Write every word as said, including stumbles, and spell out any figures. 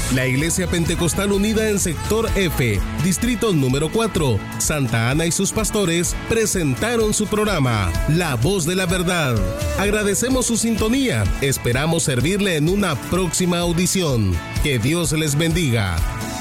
La Iglesia Pentecostal Unida en Sector F, Distrito número cuatro, Santa Ana y sus pastores presentaron su programa, La Voz de la Verdad. Agradecemos su sintonía. Esperamos servirle en una próxima audición. Que Dios les bendiga.